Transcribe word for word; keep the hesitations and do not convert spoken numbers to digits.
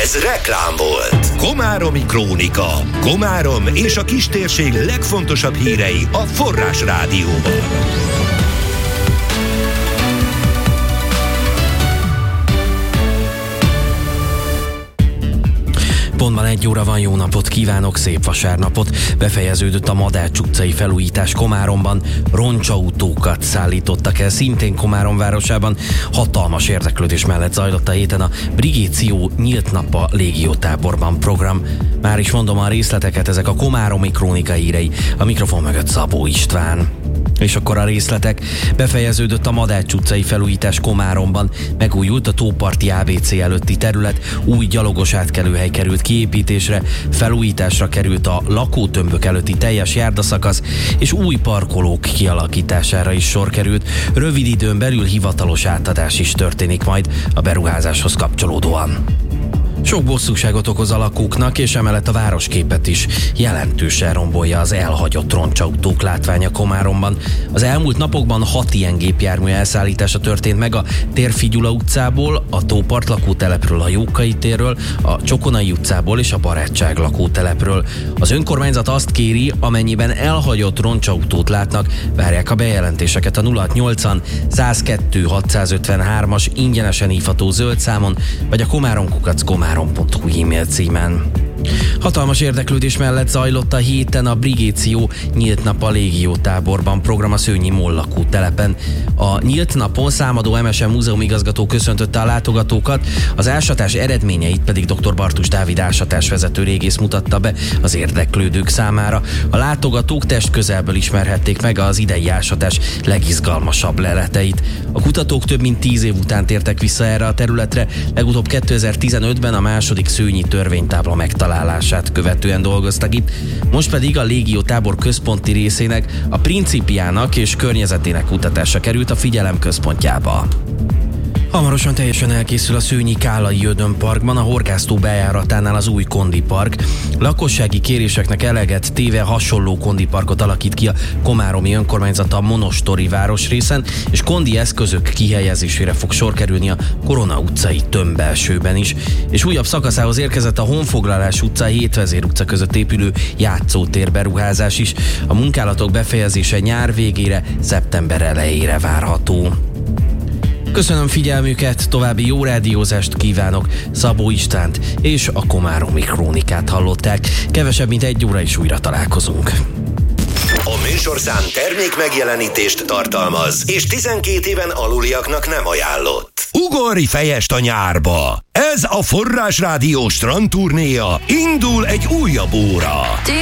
Ez reklám volt. Komáromi Krónika. Komárom és a kistérség legfontosabb hírei a Forrás Rádióban. Pontban egy óra van, jó napot kívánok, szép vasárnapot. Befejeződött a Madács utcai felújítás Komáromban. Roncsautókat szállítottak el, szintén Komárom városában. Hatalmas érdeklődés mellett zajlott a héten a Brigéció Nyílt Nap a Légiótáborban program. Már is mondom a részleteket, ezek a Komáromi Krónika hírei. A mikrofon mögött Szabó István. És akkor a részletek. Befejeződött a Madács utcai felújítás Komáromban. Megújult a Tóparti á bé cé előtti terület, új gyalogos átkelőhely került kiépítésre, felújításra került a lakótömbök előtti teljes járdaszakasz, és új parkolók kialakítására is sor került. Rövid időn belül hivatalos átadás is történik majd a beruházáshoz kapcsolódóan. Sok bosszúságot okoz a lakóknak, és emellett a városképet is jelentősen rombolja az elhagyott roncsautók látványa Komáromban. Az elmúlt napokban hat ilyen gépjármű elszállítása történt meg a Térfi Gyula utcából, a Tópart lakótelepről, a Jókai térről, a Csokonai utcából és a Barátság lakótelepről. Az önkormányzat azt kéri, amennyiben elhagyott roncsautót látnak, várják a bejelentéseket a nulla hatszáznyolcvan százkettő hatszázötvenhármas ingyenesen hívható zöld számon, vagy a komáromkukac komárom pont hu e-mail címen. Hatalmas érdeklődés mellett zajlott a héten a Brigéció Nyílt Nap a Légiótáborban program a Szőnyi Moll lakótelepen. A Nyílt Napon Számadó em es em múzeum igazgató köszöntötte a látogatókat, az ásatás eredményeit pedig dr. Bartus Dávid ásatásvezető régész mutatta be az érdeklődők számára. A látogatók testközelből ismerhették meg az idei ásatás legizgalmasabb leleteit. A kutatók több mint tíz év után tértek vissza erre a területre, legutóbb kétezer-tizenötben a második szőnyi törvénytábla megtalálását követően dolgoztak itt, most pedig a Légiótábor központi részének, a Principiának és környezetének kutatása került a figyelem központjába. Hamarosan teljesen elkészül a Szőnyi Kálai Ödön Parkban, a Horgásztó bejáratánál az új kondipark. Lakossági kéréseknek eleget téve hasonló kondiparkot alakít ki a komáromi önkormányzat a Monostori városrészen, és kondi eszközök kihelyezésére fog sor kerülni a Korona utcai tömbbelsőben is. És újabb szakaszához érkezett a Honfoglalás utca, Hétvezér utca között épülő játszótér beruházás is. A munkálatok befejezése nyár végére, szeptember elejére várható. Köszönöm figyelmüket, további jó rádiózást kívánok, Szabó Istvánt és a Komáromi Krónikát hallották. Kevesebb, mint egy óra is újra találkozunk. A műsorszám termék megjelenítést tartalmaz, és tizenkét éven aluliaknak nem ajánlott. Ugorj fejest a nyárba! Ez a Forrás Rádió strandturnéja, indul egy újabb óra.